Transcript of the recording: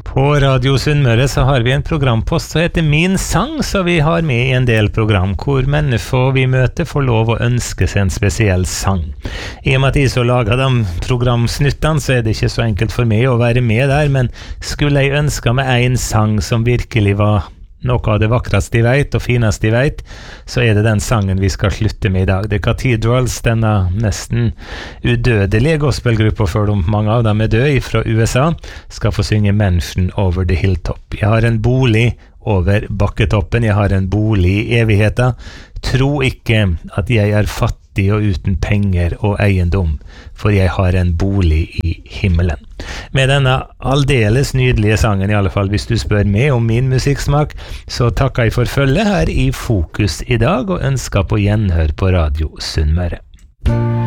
På Radio Sunnmøre så har vi en programpost som heter Min sang, så vi har med i en del program hvor mennesker vi møter får lov å ønske seg en spesiell sang. I og med at jeg så lager de programsnuttene, så er det ikke så enkelt for meg å være med der, men skulle jeg ønske meg en sang som virkelig var noe av det vakreste de vet og fineste de vet, så er det den sangen vi skal slutte med i dag. The Cathedrals, denne nesten udødelige gospelgruppa, før mange av dem er døde, fra USA, skal få synge Mansion Over the Hilltop. Jeg har en bolig over bakketoppen, jeg har en bolig i evigheten. Tro ikke at jeg er fattig og uten penger og eiendom, for jeg har en bolig i himmelen. Med denne aldeles nydelige sangen, i alle fall hvis du spør meg om min musikksmak, så takker jeg for følget her i Fokus i dag, og ønsker på gjenhør på Radio Sunnmøre.